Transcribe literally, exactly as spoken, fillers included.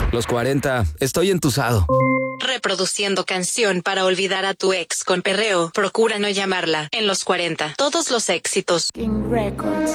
Los cuarenta, estoy entusado. Reproduciendo canción para olvidar a tu ex con perreo. Procura no llamarla. En los cuarenta, todos los éxitos. King Records.